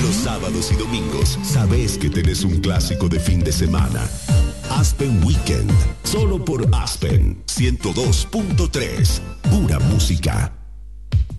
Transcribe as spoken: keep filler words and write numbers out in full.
Los sábados y domingos sabes que tenés un clásico de fin de semana. Aspen Weekend, solo por Aspen ciento dos punto tres. Pura música.